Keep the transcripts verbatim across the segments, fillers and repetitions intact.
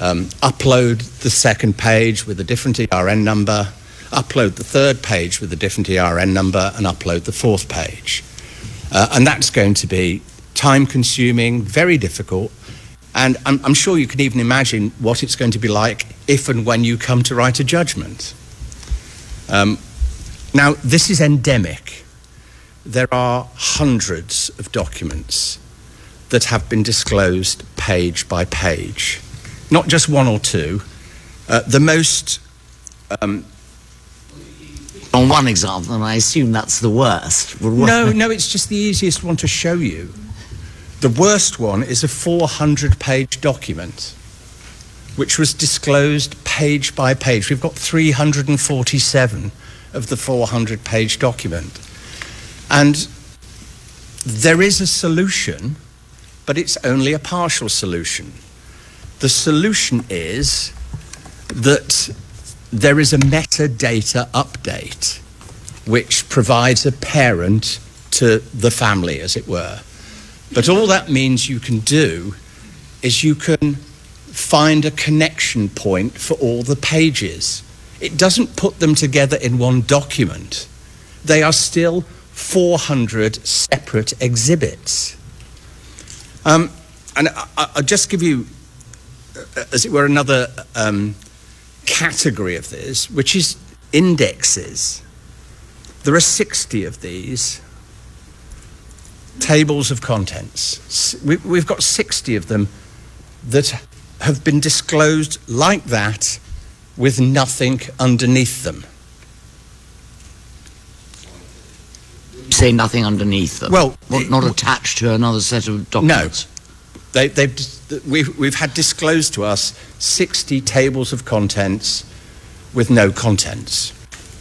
um, upload the second page with a different E R N number, upload the third page with a different E R N number, and upload the fourth page. Uh, and that's going to be time-consuming, very difficult, and I'm, I'm sure you can even imagine what it's going to be like if and when you come to write a judgment. Um, now, this is endemic. There are hundreds of documents that have been disclosed page by page, not just one or two. Uh, the most... Um, On one example, and I assume that's the worst. No, no, it's just the easiest one to show you. The worst one is a four hundred page document, which was disclosed page by page. We've got three hundred forty-seven of the four hundred page document. And there is a solution, but it's only a partial solution. The solution is that there is a metadata update which provides a parent to the family, as it were. But all that means you can do is you can find a connection point for all the pages. It doesn't put them together in one document. They are still four hundred separate exhibits. Um, and I, I'll just give you, as it were, another um, category of this, which is indexes. There are sixty of these tables of contents. We've got sixty of them that have been disclosed like that with nothing underneath them. You say nothing underneath them? Well, what, it, not attached to another set of documents? No. They, they've, we've, we've had disclosed to us sixty tables of contents with no contents.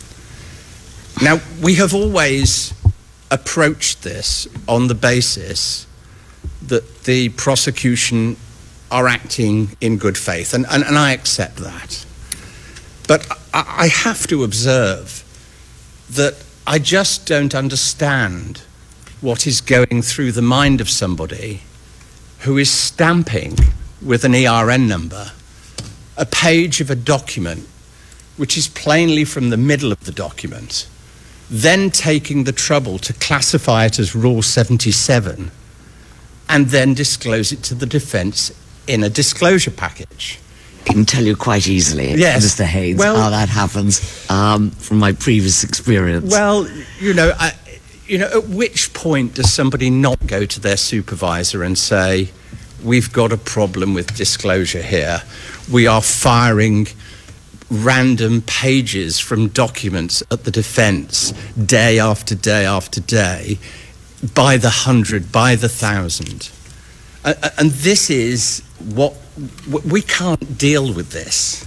Now, we have always approached this on the basis that the prosecution are acting in good faith, and, and, and I accept that. But I, I have to observe that I just don't understand what is going through the mind of somebody who is stamping with an E R N number a page of a document which is plainly from the middle of the document, then taking the trouble to classify it as Rule seventy-seven and then disclose it to the defence in a disclosure package. I can tell you quite easily, yes. Mister Haynes, well, how that happens um, from my previous experience. Well, you know, I, you know, at which point does somebody not go to their supervisor and say, we've got a problem with disclosure here. We are firing random pages from documents at the defence day after day after day, by the hundred, by the thousand. Uh, and this is what, we can't deal with this.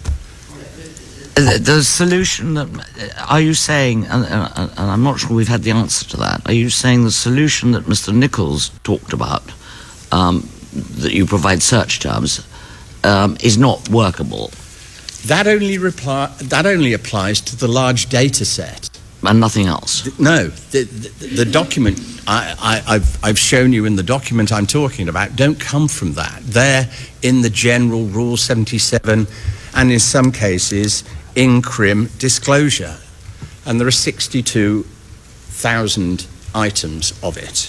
The, the solution that, are you saying, and, and, and I'm not sure we've had the answer to that, are you saying the solution that Mister Nichols talked about, um, that you provide search terms, um, is not workable? That only, reply, that only applies to the large data set. And nothing else? No. The, the, the document I, I, I've, I've shown you in the document I'm talking about don't come from that. They're in the general Rule seventy-seven and in some cases in crim disclosure. And there are sixty-two thousand items of it.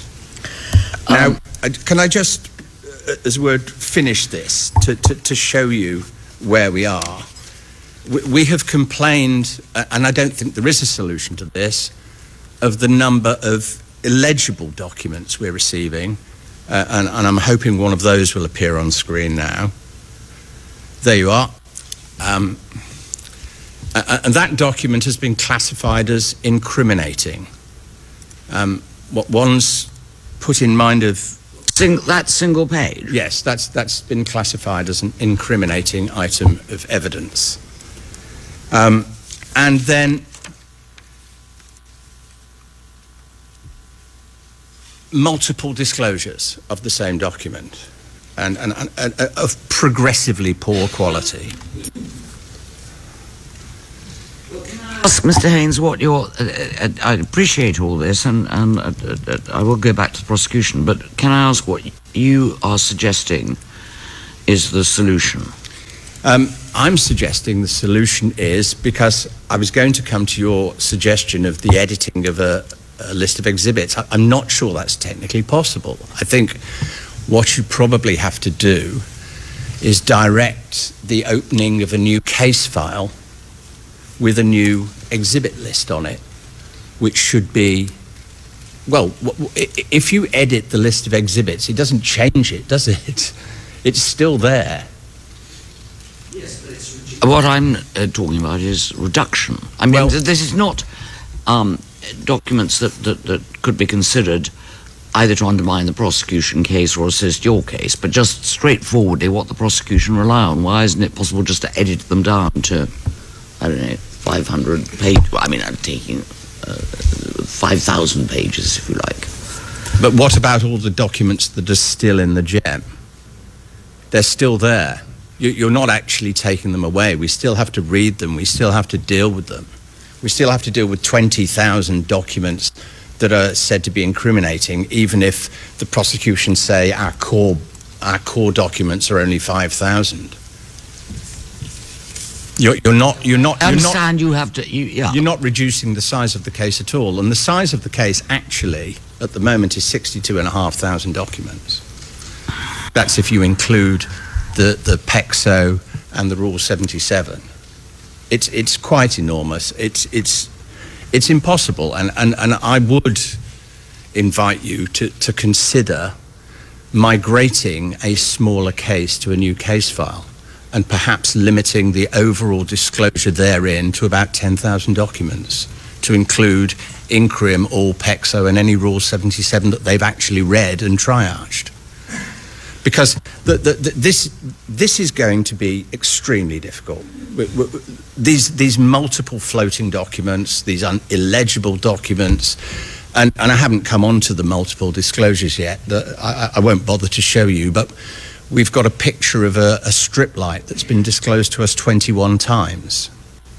Um, now, can I just, as a word, finish this to, to, to show you where we are? We have complained, and I don't think there is a solution to this, of the number of illegible documents we're receiving, uh, and, and I'm hoping one of those will appear on screen now. There you are. Um, and that document has been classified as incriminating. Um, what one's put in mind of... Sing, that single page? Yes, that's, that's been classified as an incriminating item of evidence. Um, and then multiple disclosures of the same document and, and, and, and of progressively poor quality. Ask Mister Haynes what your... Uh, uh, I appreciate all this, and, and uh, uh, I will go back to the prosecution, but can I ask what you are suggesting is the solution? Um, I'm suggesting the solution is, because I was going to come to your suggestion of the editing of a, a list of exhibits. I, I'm not sure that's technically possible. I think what you probably have to do is direct the opening of a new case file with a new exhibit list on it, which should be, well, if you edit the list of exhibits, it doesn't change it, does it? It's still there. Yes, but it's what I'm uh, talking about is reduction. I mean, well, th this is not um, documents that, that, that could be considered either to undermine the prosecution case or assist your case, but just straightforwardly what the prosecution rely on. Why isn't it possible just to edit them down to, I don't know, five hundred pages? I mean, I'm taking uh, five thousand pages, if you like. But what about all the documents that are still in the gem? They're still there. You're not actually taking them away. We still have to read them. We still have to deal with them. We still have to deal with twenty thousand documents that are said to be incriminating, even if the prosecution say our core, our core documents are only five thousand. You're, you're not. You're not. I you're understand. Not, you have to. You, yeah. You're not reducing the size of the case at all, and the size of the case actually at the moment is sixty-two and a half thousand documents. That's if you include the the P E C S O and the Rule seventy-seven. It's it's quite enormous. It's it's it's impossible, and and and I would invite you to to consider migrating a smaller case to a new case file, and perhaps limiting the overall disclosure therein to about ten thousand documents, to include in crim all P E C S O and any Rule seventy-seven that they've actually read and triaged. Because the, the, the, this, this is going to be extremely difficult. We, we, these, these multiple floating documents, these un, illegible documents, and, and I haven't come on to the multiple disclosures yet. The, I, I won't bother to show you, but we've got a picture of a, a strip light that's been disclosed to us twenty-one times.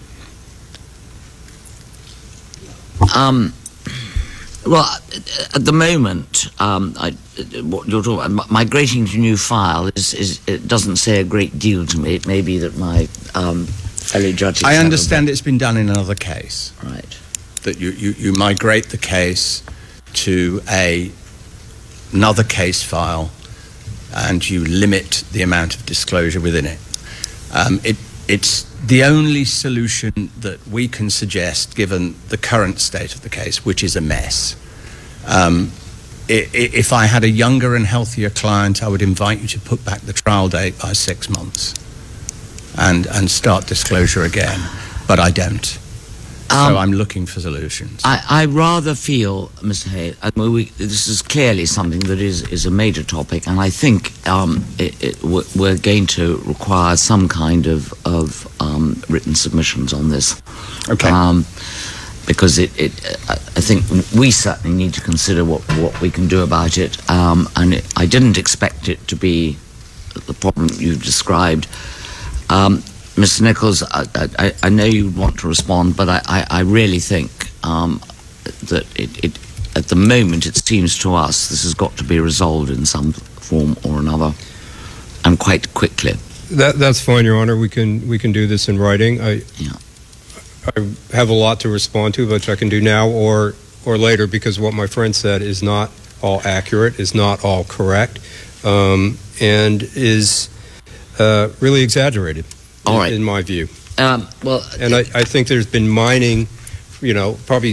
Um, well, at the moment, um, I, what you're talking about, migrating to a new file is, is it doesn't say a great deal to me. It may be that my um, fellow judges. I understand it's been done in another case. Right. That you, you, you migrate the case to a another case file, and you limit the amount of disclosure within it. Um, it it's the only solution that we can suggest, given the current state of the case, which is a mess. Um, I, if I had a younger and healthier client, I would invite you to put back the trial date by six months and, and start disclosure again, but I don't. Um, so I'm looking for solutions. I, I rather feel, Mister Hay, I mean, we, this is clearly something that is, is a major topic, and I think um, it, it, we're going to require some kind of, of um, written submissions on this. Okay. Um, because it, it, I think we certainly need to consider what, what we can do about it, um, and it, I didn't expect it to be the problem you've described. Um, Mister Nichols, I, I, I know you want to respond, but I, I, I really think um, that it, it, at the moment it seems to us this has got to be resolved in some form or another, and quite quickly. That, that's fine, Your Honor. We can we can do this in writing. I yeah. I have a lot to respond to, which I can do now or or later, because what my friend said is not all accurate, is not all correct, um, and is uh, really exaggerated. All right. In my view. Um, well, and I, I think there's been mining, you know, probably,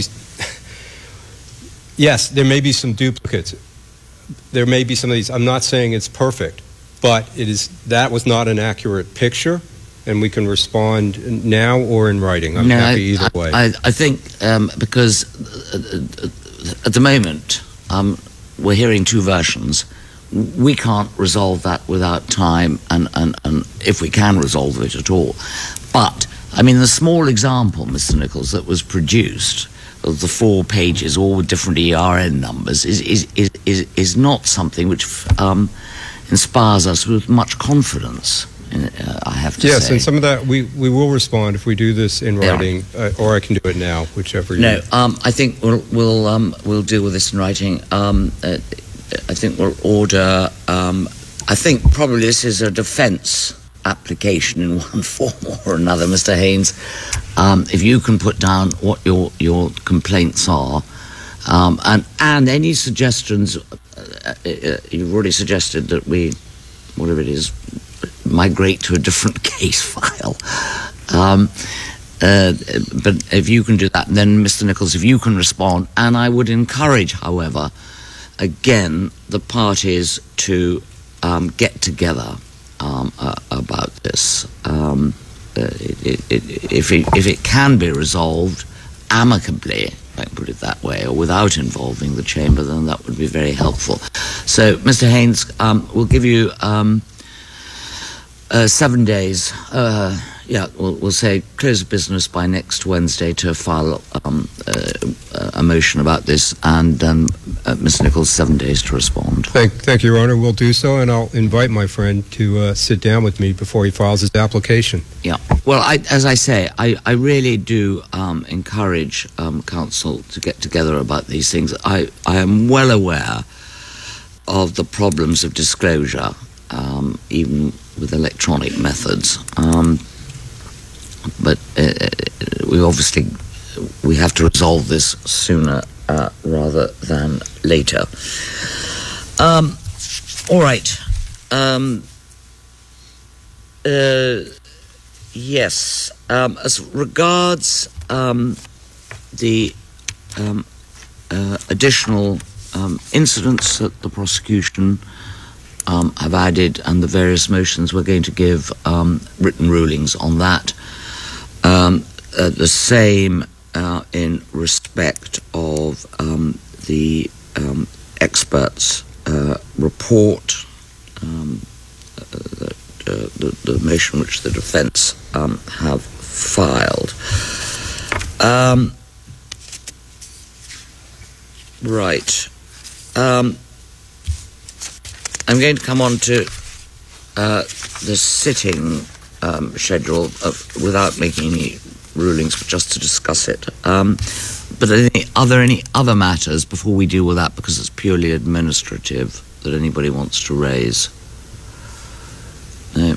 yes, there may be some duplicates. There may be some of these. I'm not saying it's perfect, but it is, that was not an accurate picture, and we can respond now or in writing. I'm no, happy I, either way. I, I think um, because at the moment um, we're hearing two versions. We can't resolve that without time, and, and, and if we can resolve it at all. But, I mean, the small example, Mister Nichols, that was produced, of the four pages, all with different E R N numbers, is, is, is, is, is not something which um, inspires us with much confidence, in, uh, I have to yes, say. Yes, and some of that, we, we will respond if we do this in writing, yeah. uh, or I can do it now, whichever you No, um, I think we'll, we'll, um, we'll deal with this in writing. Um, uh, I think we'll order, um, I think probably this is a defence application in one form or another, Mister Haynes, um, if you can put down what your your complaints are, um, and and any suggestions, uh, uh, you've already suggested that we, whatever it is, migrate to a different case file. Um, uh, but if you can do that, then Mister Nichols, if you can respond, and I would encourage, however, again, the parties to um, get together um, uh, about this. Um, uh, it, it, if, it, if it can be resolved amicably, if I can put it that way, or without involving the Chamber, then that would be very helpful. So, Mister Haynes, um, we'll give you um, uh, seven days. Uh, yeah, we'll, we'll say close of business by next Wednesday to file um, uh, a motion about this, and um, uh, Mister Nichols, seven days to respond. Thank, thank you, Your Honor. We'll do so, and I'll invite my friend to uh, sit down with me before he files his application. Yeah. Well, I, as I say, I, I really do um, encourage um, counsel to get together about these things. I, I am well aware of the problems of disclosure, um, even with electronic methods. Um, but uh, we obviously we have to resolve this sooner uh, rather than later. Um, all right. Um, uh, yes. Um, as regards um, the um, uh, additional um, incidents that the prosecution um, have added and the various motions, we're going to give um, written rulings on that. Um, uh, the same uh, in respect of um, the um, experts' uh, report, um, uh, the, uh, the, the motion which the defence um, have filed. Um, right. Um, I'm going to come on to uh, the sitting Um, schedule of, without making any rulings, but just to discuss it. Um, but any, are there any other matters before we deal with that, because it's purely administrative, that anybody wants to raise? No.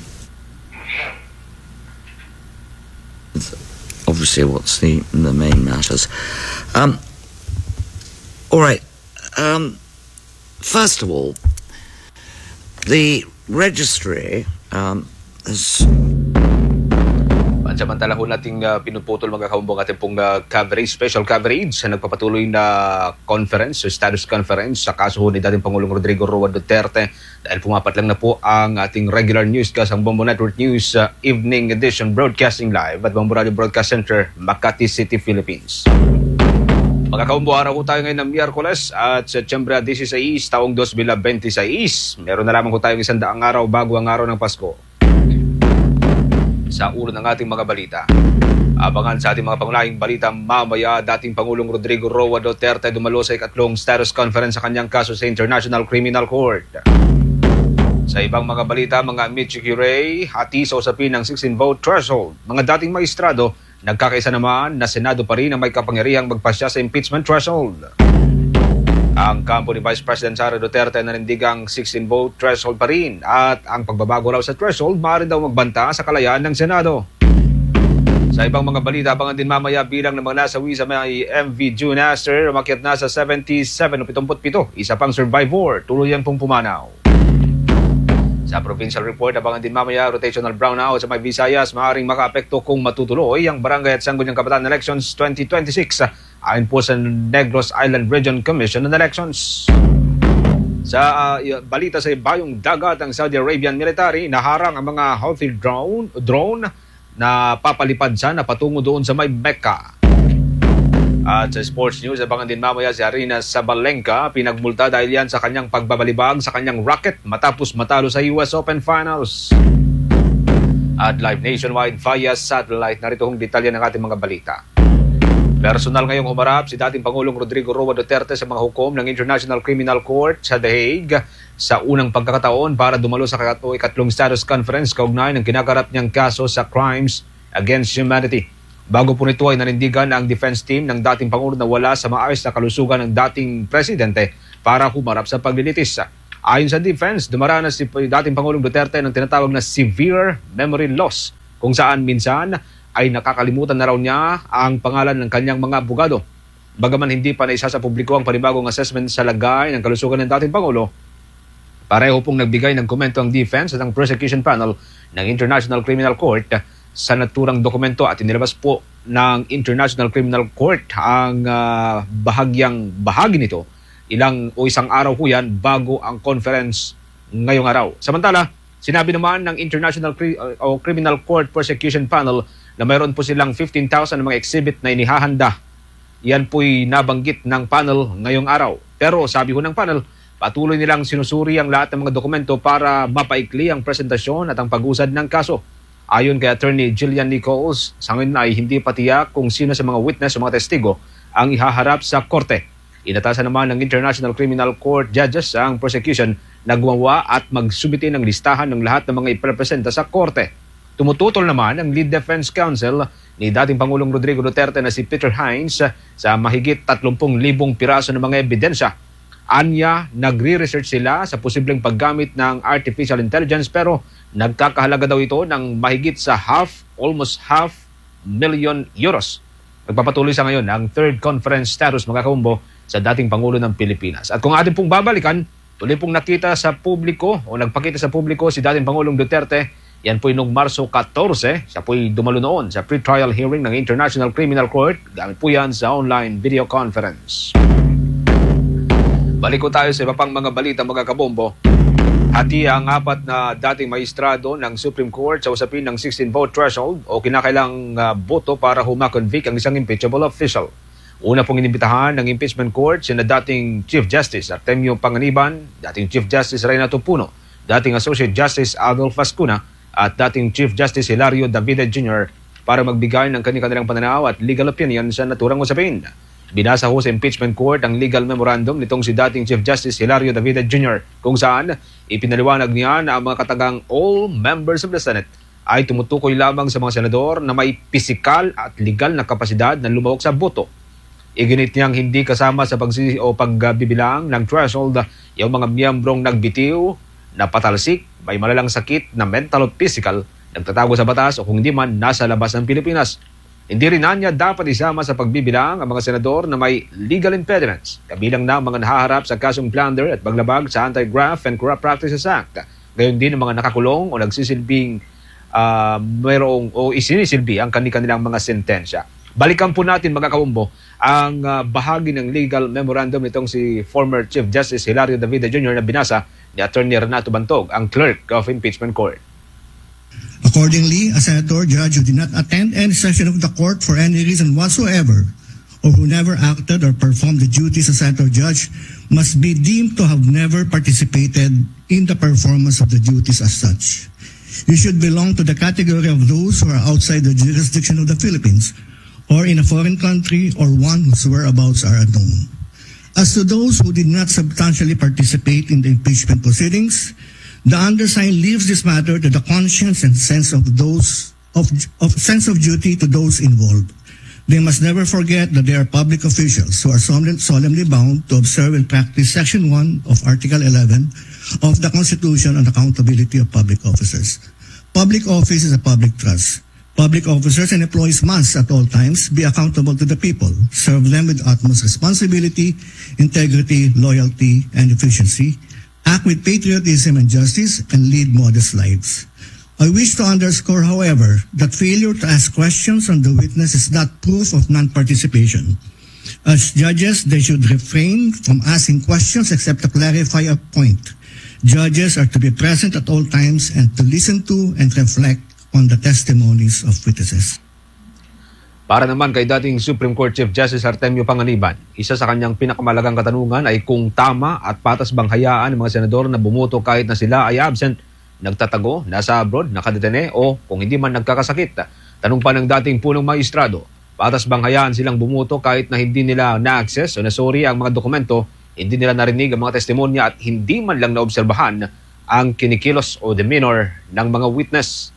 It's obviously, what's the the main matters? Um, all right. Um, first of all, the registry um, has. Samantala ho nating uh, pinuputol mga kaumbong ating pong uh, coverage, special coverage sa nagpapatuloy na conference, status conference sa kaso ho ni dating Pangulong Rodrigo Roa Duterte, dahil pumapat lang na po ang ating regular newscast, ang Bombo Network News uh, Evening Edition broadcasting live at Bombo Radio Broadcast Center, Makati City, Philippines. Mga kaumbo, araw ho tayo ngayon ng Miyerkules at Setyembre dieciséis, taong dos mil veintiséis. Meron na lamang ho tayong isang daang araw bago ang araw ng Pasko. Sa ulo ng ating mga balita, abangan sa ating mga pangunahing balita mamaya, dating Pangulong Rodrigo Roa Duterte dumalo sa ikatlong status conference sa kanyang kaso sa International Criminal Court. Sa ibang mga balita, mga Michikure, hati sa usapin ng sixteen vote threshold. Mga dating maestrado, nagkakaisa naman na Senado pa rin ang may kapangyarihang magpasya sa impeachment threshold. Ang kampo ni Vice President Sara Duterte nanindigang sixteen vote threshold pa rin, at ang pagbabago raw sa threshold maaari daw magbanta sa kalayaan ng Senado. Sa ibang mga balita, abangan din mamaya bilang ng mga nasawi sa may M V June Aster, umakyat na sa seventy-seven o seventy-seven, isa pang survivor, tuluyan pong pumanaw. Sa provincial report, abangan din mamaya rotational brownout sa may Visayas, maaaring makaapekto kung matutuloy ang barangay at Sangguniang Kabataan Elections twenty twenty-six. Ayon po sa Negros Island Region Commission on Elections. Sa uh, balita sa bayong dagat, ang Saudi Arabian military naharang ang mga Houthi drone, drone na papalipad sana patungo doon sa may Mecca. At sa sports news, abangan din mamaya si Arina Sabalenka, pinagmulta dahil yan sa kanyang pagbabalibag sa kanyang racket matapos matalo sa U S Open Finals. At live nationwide via satellite, narito hong detalye ng ating mga balita. Personal ngayong humarap si dating Pangulong Rodrigo Roa Duterte sa mga hukom ng International Criminal Court sa The Hague sa unang pagkakataon para dumalo sa ikatlong status conference kaugnay ng kinakarap niyang kaso sa crimes against humanity. Bago po nito ay nanindigan ang defense team ng dating Pangulo na wala sa maayos na kalusugan ng dating presidente para humarap sa paglilitis. Ayon sa defense, dumaranas si dating Pangulong Duterte ng tinatawag na severe memory loss, kung saan minsan ay nakakalimutan na raw niya ang pangalan ng kanyang mga abogado. Bagaman hindi pa naisa sa publiko ang panibagong assessment sa lagay ng kalusugan ng dating Pangulo, pareho pong nagbigay ng komento ang defense at ang prosecution panel ng International Criminal Court sa naturang dokumento, at inilabas po ng International Criminal Court ang uh, bahagyang bahagi nito ilang o isang araw po yan bago ang conference ngayong araw. Samantala, sinabi naman ng International Cri- o Criminal Court Prosecution Panel na mayroon po silang fifteen thousand na mga exhibit na inihahanda. Yan po'y nabanggit ng panel ngayong araw. Pero sabi ho ng panel, patuloy nilang sinusuri ang lahat ng mga dokumento para mapaikli ang presentasyon at ang pag-usad ng kaso. Ayon kay Attorney Jillian Nichols, sa ngayon ay hindi patiyak kung sino sa mga witness o mga testigo ang ihaharap sa korte. Inatasan naman ng International Criminal Court judges ang prosecution na gumawa at magsubiti ng listahan ng lahat ng mga iprepresenta sa korte. Tumututol naman ang lead defense counsel ni dating Pangulong Rodrigo Duterte na si Peter Hines sa mahigit thirty thousand piraso ng mga ebidensya. Anya, nagre-research sila sa posibleng paggamit ng artificial intelligence, pero nagkakahalaga daw ito ng mahigit sa half, almost half million euros. Nagpapatuloy sa ngayon ang third conference status, mga kaumbo, sa dating Pangulo ng Pilipinas. At kung atin pong babalikan, tuloy pong nakita sa publiko o nagpakita sa publiko si dating Pangulong Duterte. Yan po'y noong Marso fourteen, siya po'y dumalo noon sa pre-trial hearing ng International Criminal Court. Gamit po yan sa online video conference. Balik ko tayo sa iba pang mga balita, mga kabombo. Hati ang apat na dating maestrado ng Supreme Court sa usapin ng sixteen vote threshold o kinakailang uh, boto para humakonvict ang isang impeachable official. Una pong inimbitahan ng impeachment court sina dating Chief Justice Artemio Panganiban, dating Chief Justice Renato Puno, dating Associate Justice Adolf Ascuna at dating Chief Justice Hilario Davide Junior para magbigay ng kanilang pananaw at legal opinion sa naturang usapin. Binasa ho sa impeachment court ang legal memorandum nitong si dating Chief Justice Hilario Davide Junior kung saan ipinaliwanag niya na ang mga katagang all members of the Senate ay tumutukoy lamang sa mga senador na may pisikal at legal na kapasidad na lumahok sa boto. Iginit niyang hindi kasama sa pagsi o pagbibilang ng threshold yung mga miyembrong nagbitiw, napatalsik, may malalang sakit na mental o physical, nagtatago sa batas o kung hindi man nasa labas ng Pilipinas. Hindi rin niya dapat isama sa pagbibilang ang mga senador na may legal impediments, kabilang na mga nahaharap sa kasong plunder at paglabag sa Anti-Graft and Corrupt Practices Act. Gayon din ang mga nakakulong o nagsisilbing uh, mayroong o isinisilbi ang kanilang mga sentensya. Balikan po natin, mga kaumbo, ang uh, bahagi ng legal memorandum nitong si former Chief Justice Hilario Davide Junior na binasa ni Attorney Renato Bantog, ang clerk of impeachment court. Accordingly, a senator judge who did not attend any session of the court for any reason whatsoever, or who never acted or performed the duties as senator judge, must be deemed to have never participated in the performance of the duties as such. You should belong to the category of those who are outside the jurisdiction of the Philippines, or in a foreign country, or one whose whereabouts are unknown. As to those who did not substantially participate in the impeachment proceedings, the undersigned leaves this matter to the conscience and sense of those of, of sense of duty to those involved. They must never forget that they are public officials who are solemnly, solemnly bound to observe and practice Section one of Article eleven of the Constitution on accountability of public officers. Public office is a public trust. Public officers and employees must at all times be accountable to the people, serve them with utmost responsibility, integrity, loyalty, and efficiency, act with patriotism and justice, and lead modest lives. I wish to underscore, however, that failure to ask questions on the witness is not proof of non-participation. As judges, they should refrain from asking questions except to clarify a point. Judges are to be present at all times and to listen to and reflect on the testimonies of witnesses. Para naman kay dating Supreme Court Chief Justice Artemio Panganiban, isa sa kanyang pinakamalagang katanungan ay kung tama at patas bang hayaan ng mga senador na bumoto kahit na sila ay absent, nagtatago, nasa abroad, nakadetene o kung hindi man nagkakasakit. Tanong pa ng dating punong maestrado, patas bang hayaan silang bumoto kahit na hindi nila na-access o nasuri ang mga dokumento, hindi nila narinig ang mga testimonya at hindi man lang naobserbahan ang kinikilos o demeanor ng mga witness.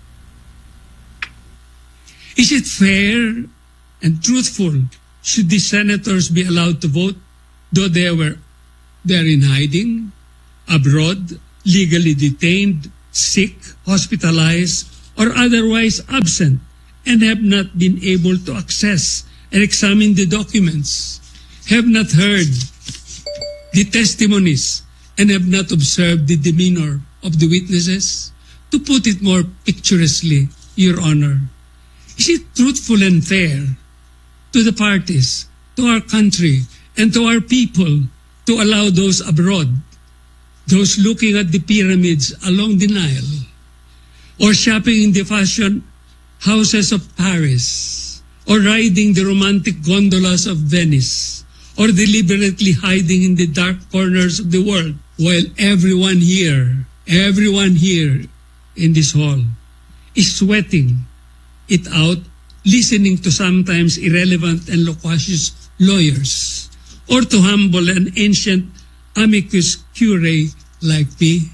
Is it fair and truthful should the senators be allowed to vote though they were they're in hiding? abroad, legally detained, sick, hospitalized, or otherwise absent and have not been able to access and examine the documents, have not heard the testimonies, and have not observed the demeanor of the witnesses? To put it more picturesquely, Your Honor, is it truthful and fair to the parties, to our country, and to our people to allow those abroad, those looking at the pyramids along the Nile, or shopping in the fashion houses of Paris, or riding the romantic gondolas of Venice, or deliberately hiding in the dark corners of the world, while everyone here, everyone here in this hall is sweating it out, listening to sometimes irrelevant and loquacious lawyers, or to humble an ancient amicus curiae like me?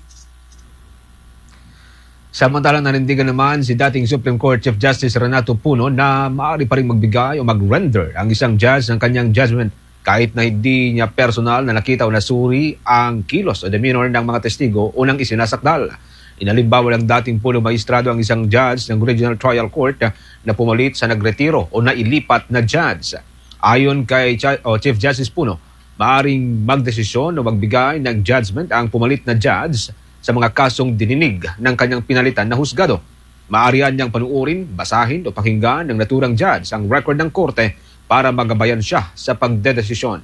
Samantalang nanindigan naman si dating Supreme Court Chief Justice Renato Puno na maaari pa rin magbigay o mag-render ang isang judge ng kanyang judgment kahit na hindi niya personal na nakita o nasuri ang kilos o demeanor ng mga testigo o ng isinasakdal. Inalimbawa ng dating Puno Maestrado ang isang judge ng Regional Trial Court na pumalit sa nagretiro o nailipat na judge. Ayon kay Chief Justice Puno, maaring magdesisyon o magbigay ng judgment ang pumalit na judge sa mga kasong dininig ng kanyang pinalitan na husgado. Maaari niyang panuorin, basahin o pakinggan ng naturang judge ang record ng korte para magabayan siya sa pagdedesisyon.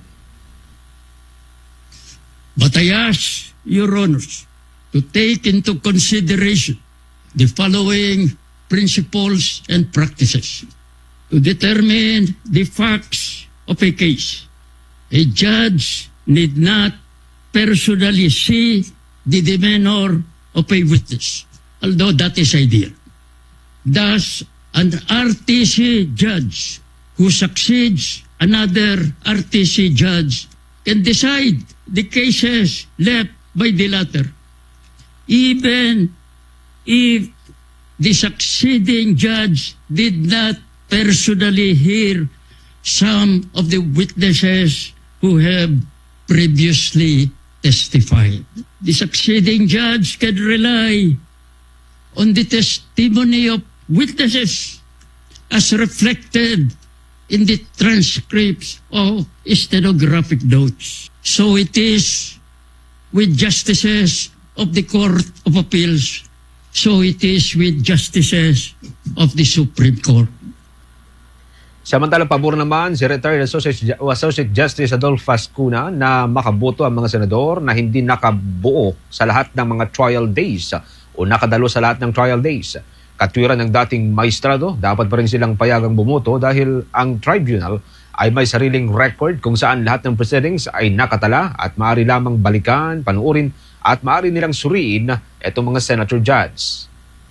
But I ask Your Honors to take into consideration the following principles and practices to determine the facts of a case. A judge need not personally see the demeanor of a witness, although that is ideal. Thus, an R T C judge who succeeds another R T C judge can decide the cases left by the latter, even if the succeeding judge did not personally hear some of the witnesses who have previously testified. The succeeding judge can rely on the testimony of witnesses as reflected in the transcripts of stenographic notes. So it is with justices of the Court of Appeals, so it is with justices of the Supreme Court. Samantalang pabor naman si retired Associate, Associate Justice Adolfo Ascuna na makaboto ang mga senador na hindi nakabuo sa lahat ng mga trial days o nakadalo sa lahat ng trial days. Katwiran ng dating maestrado, dapat pa rin silang payagang bumoto dahil ang tribunal ay may sariling record kung saan lahat ng proceedings ay nakatala at maaari lamang balikan, panuorin at maaari nilang suriin itong mga senator judge.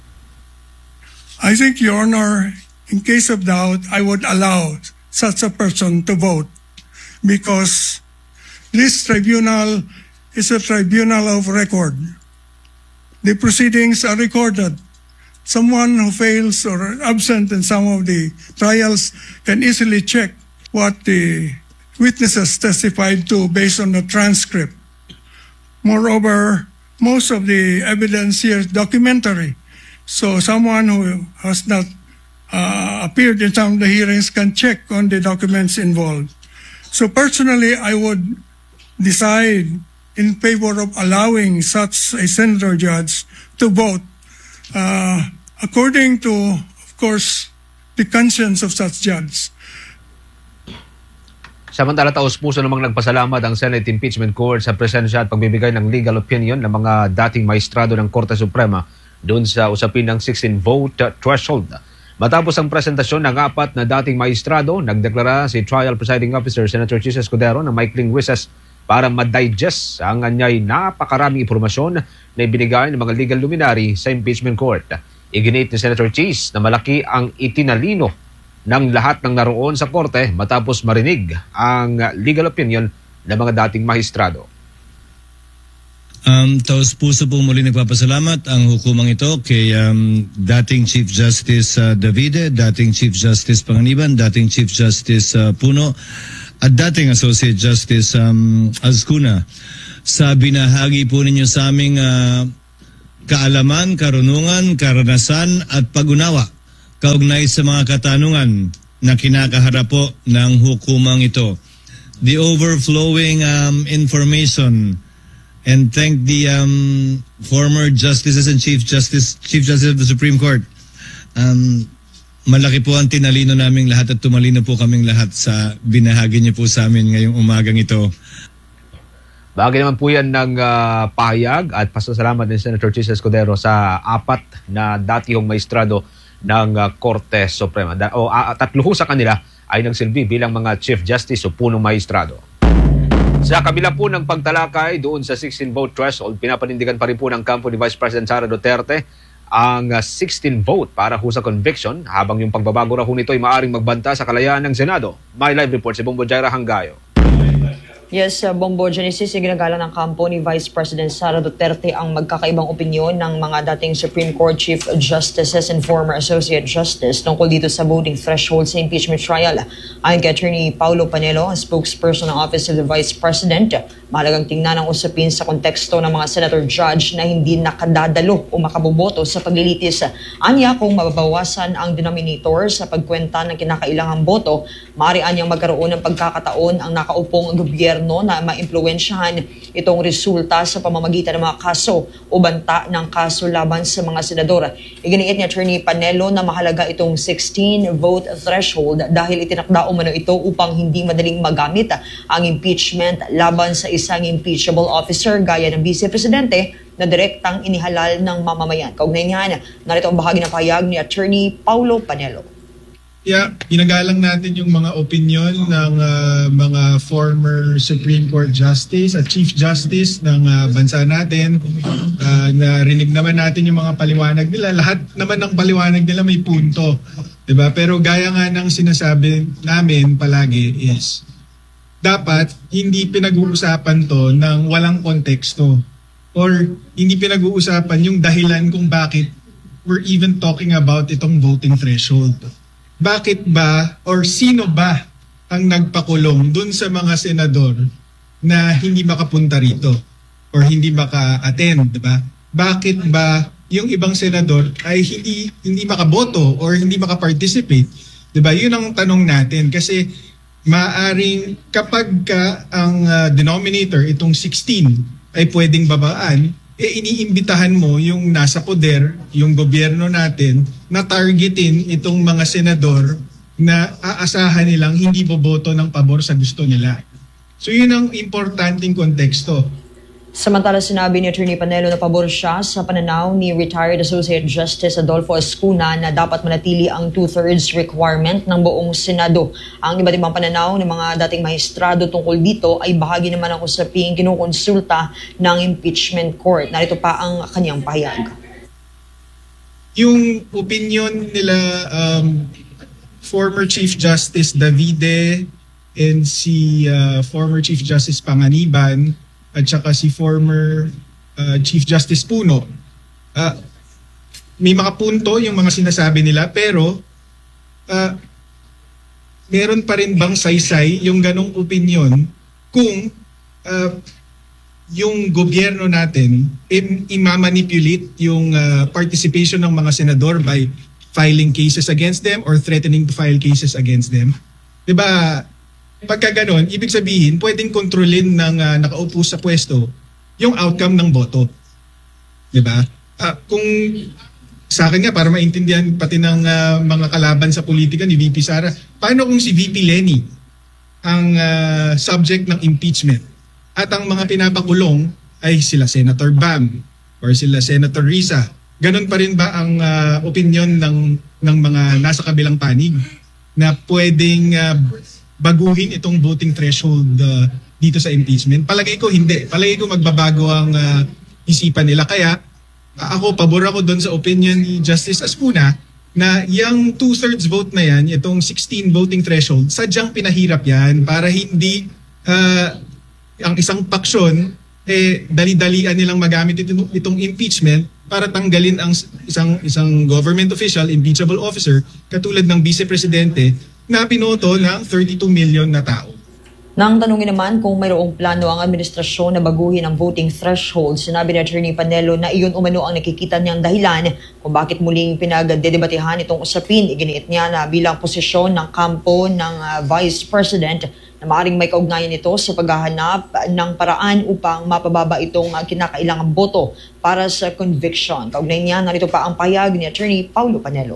I think, Your Honor, in case of doubt, I would allow such a person to vote because this tribunal is a tribunal of record. The proceedings are recorded. Someone who fails or absent in some of the trials can easily check what the witnesses testified to based on the transcript. Moreover, most of the evidence here is documentary. So someone who has not uh, appeared in some of the hearings can check on the documents involved. So personally, I would decide in favor of allowing such a senator judge to vote uh, according to, of course, the conscience of such judge. Samantala, taos-puso namang nagpasalamat ang Senate Impeachment Court sa presensya at pagbibigay ng legal opinion ng mga dating maestrado ng Korte Suprema doon sa usapin ng sixteen-vote threshold. Matapos ang presentasyon ng apat na dating maestrado, nagdeklara si Trial Presiding Officer Senator Chis Escudero na maikling recess para ma-digest ang anyay napakaraming impormasyon na ibinigay ng mga legal luminary sa Impeachment Court. Iginit ni Senator Chis na malaki ang itinalino ng lahat ng naroon sa korte matapos marinig ang legal opinion ng mga dating maestrado. Um, taos puso po muli nagpapasalamat ang hukumang ito kay um, dating Chief Justice uh, Davide, dating Chief Justice Panganiban, dating Chief Justice uh, Puno at dating Associate Justice um, Ascuna. sa binahagi po ninyo sa aming uh, kaalaman, karunungan, karanasan at pag-unawa kaugnay sa mga katanungan na kinakaharap po ng hukumang ito. The overflowing um, information, and thank the um, former justices and Chief Justice Chief Justice of the Supreme Court. Um, malaki po ang tinalino naming lahat at tumalino po kaming lahat sa binahagi niyo po sa amin ngayong umagang ito. Bagay naman po yan ng uh, pahayag at pasasalamat din Senator Chis Escudero sa apat na datihong maestrado ng uh, Korte Suprema. Da- o uh, tatlo sa kanila ay nagsilbi bilang mga Chief Justice o punong maestrado. Sa kabila po ng pagtalakay doon sa sixteen vote threshold, pinapanindigan pa rin po ng kampo ni Vice President Sara Duterte ang uh, sixteen vote para ho sa conviction, habang yung pagbabago raw nito ay maaring magbanta sa kalayaan ng Senado. May live report si Bombo Jaira Hangayo. Yes, uh, Bombo Genesis, ginagalang ng kampo ni Vice President Sara Duterte ang magkakaibang opinyon ng mga dating Supreme Court Chief Justices and former Associate Justice tungkol dito sa voting threshold sa impeachment trial. Ayon kay Attorney Paulo Panelo, ang spokesperson ng Office of the Vice President, mahalagang tingnan ang usapin sa konteksto ng mga senator judge na hindi nakadadalo o makaboboto sa paglilitis. Anya, kung mababawasan ang denominator sa pagkwenta ng kinakailangang boto, maaari anyang magkaroon ng pagkakataon ang nakaupong gobyerno na maimpluwensyahan itong resulta sa pamamagitan ng mga kaso o banta ng kaso laban sa mga senador. Iginiit ni Attorney Panelo na mahalaga itong sixteen vote threshold dahil itinakda umano ito upang hindi madaling magamit ang impeachment laban sa isang impeachable officer gaya ng Vice Presidente na direktang inihalal ng mamamayan. Kaugnay niyan, narito ang bahagi ng pahayag ni Attorney Paulo Panelo. Yeah, ginagalang natin yung mga opinion ng uh, mga former Supreme Court Justice at Chief Justice ng uh, bansa natin. Uh, narinig naman natin yung mga paliwanag nila. Lahat naman ng paliwanag nila may punto. Diba? Pero gaya nga ng sinasabi namin palagi is dapat hindi pinag-uusapan to ng walang konteksto or hindi pinag-uusapan yung dahilan kung bakit we're even talking about itong voting threshold. Bakit ba or sino ba ang nagpakulong dun sa mga senador na hindi makapunta rito or hindi maka-attend, diba? Bakit ba yung ibang senador ay hindi hindi makaboto or hindi maka-participate? Diba? Yun ang tanong natin kasi maaring kapag ka ang uh, denominator itong sixteen ay pwedeng babaan, eh iniimbitahan mo yung nasa poder, yung gobyerno natin, na targetin itong mga senador na aasahan nilang hindi boboto ng pabor sa gusto nila. So yun ang importanteng konteksto. Samantala, sinabi ni Attorney Panelo na pabor siya sa pananaw ni retired Associate Justice Adolfo Ascuna na dapat manatili ang two-thirds requirement ng buong Senado. Ang iba't ibang pananaw ng mga dating maestrado tungkol dito ay bahagi naman ng usaping kinukonsulta ng impeachment court. Narito pa ang kanyang pahayag. Yung opinion nila um, former Chief Justice Davide and si uh, former Chief Justice Panganiban at saka si former uh, Chief Justice Puno. Uh, may mga punto yung mga sinasabi nila pero uh, meron pa rin bang saysay yung ganong opinion kung uh, yung gobyerno natin im- imamanipulate yung uh, participation ng mga senador by filing cases against them or threatening to file cases against them. Diba? Pagka ganon, ibig sabihin, pwedeng kontrolin ng uh, nakaupo sa pwesto yung outcome ng boto. Diba? Uh, kung sa akin nga, para maintindihan pati ng uh, mga kalaban sa politika ni V P Sara, paano kung si V P Lenny ang uh, subject ng impeachment at ang mga pinapakulong ay sila Senator Bam or sila Senator Risa? Ganon pa rin ba ang uh, opinion ng, ng mga nasa kabilang panig na pwedeng uh, baguhin itong voting threshold uh, dito sa impeachment? Palagay ko hindi. Palagay ko magbabago ang uh, isipan nila. Kaya uh, ako, pabor ako doon sa opinion ni Justice Ascuna na yung two-thirds vote na yan, itong sixteen voting threshold, sadyang pinahirap yan para hindi uh, ang isang paksyon eh, dali-dalian nilang magamit itong, itong impeachment para tanggalin ang isang isang government official, impeachable officer, katulad ng Vice Presidente na pinoto ng thirty-two million na tao. Nang tanungin naman kung mayroong plano ang administrasyon na baguhin ang voting threshold, sinabi ni Attorney Panelo na iyon umano ang nakikita niyang dahilan kung bakit muling pinagdedebatehan itong usapin. Iginiit niya na bilang posisyon ng kampo ng uh, Vice President na maaaring may kaugnayan ito sa paghahanap ng paraan upang mapababa itong uh, kinakailangang boto para sa conviction. Kaugnay niya, narito pa ang pahayag ni Attorney Paulo Panelo.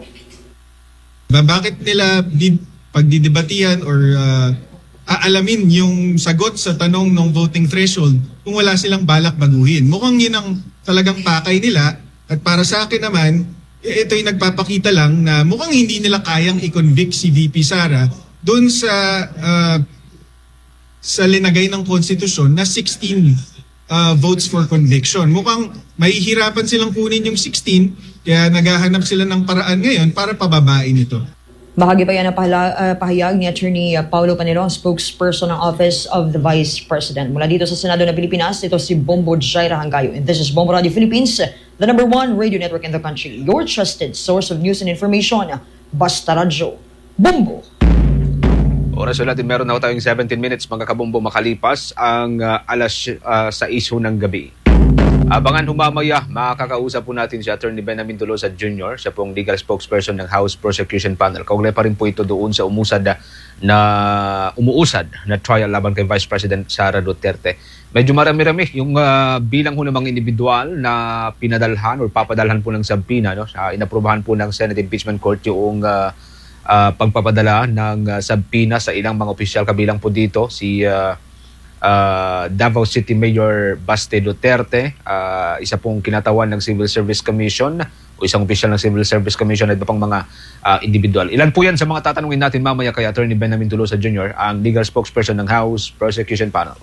Bakit nila di, pagdidebatihan or uh, aalamin yung sagot sa tanong ng voting threshold kung wala silang balak baguhin? Mukhang yun ang talagang pakay nila, at para sa akin naman, ito'y nagpapakita lang na mukhang hindi nila kayang i-convict si V P Sara doon sa uh, sa linagay ng konstitusyon na sixteen uh, votes for conviction. Mukhang mahihirapan silang kunin yung sixteen, kaya naghahanap sila ng paraan ngayon para pababain ito. Bahagi pa yan ang pahala, uh, pahayag ni Attorney uh, Paulo Panelo, spokesperson ng Office of the Vice President. Mula dito sa Senado ng Pilipinas, ito si Bombo Jaira Hangayo. And this is Bombo Radio Philippines, the number one radio network in the country. Your trusted source of news and information. Basta Radyo. Bombo! Oras ulit, meron na tayong seventeen minutes mga kabombo makalipas ang uh, alas uh, sais ng gabi. Abangan humamaya, makakausap po natin si Attorney Benamin Tolosa Junior Siya pong legal spokesperson ng House Prosecution Panel. Kaugnay pa rin po ito doon sa umusad na, na umuusad na trial laban kay Vice President Sara Duterte. Medyo marami-rami yung uh, bilang ho ng mga individual na pinadalhan o papadalhan po ng sabpina. No? Uh, inaprubahan po ng Senate Impeachment Court yung uh, uh, pagpapadala ng uh, sabpina sa ilang mga opisyal. Kabilang po dito si Uh, Uh, Davao City Mayor Baste Duterte, uh, isa pong kinatawan ng Civil Service Commission o isang opisyal ng Civil Service Commission at iba pang mga uh, individual. Ilan po yan sa mga tatanungin natin mamaya kay Attorney Benamin Tolosa Junior, ang legal spokesperson ng House Prosecution Panel.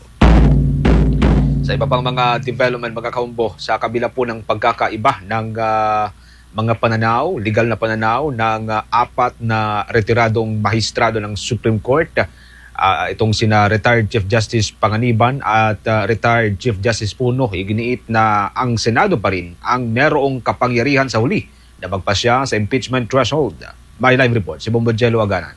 Sa iba pang mga development, mga kaumbo, sa kabila po ng pagkakaiba ng uh, mga pananaw, legal na pananaw ng uh, apat na retiradong mahistrado ng Supreme Court, Uh, itong sina retired Chief Justice Panganiban at uh, retired Chief Justice Puno, iginiit na ang Senado pa rin ang merong kapangyarihan sa huli na magpasya sa impeachment threshold. May live report si Bombo Jello Aganan.